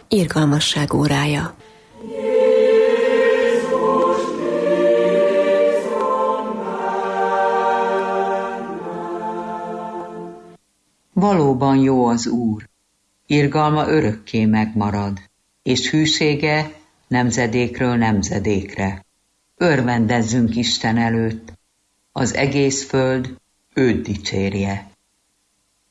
Irgalmasság órája. Valóban jó az Úr, irgalma örökké megmarad, és hűsége nemzedékről nemzedékre. Örvendezzünk Isten előtt, az egész föld őt dicsérje.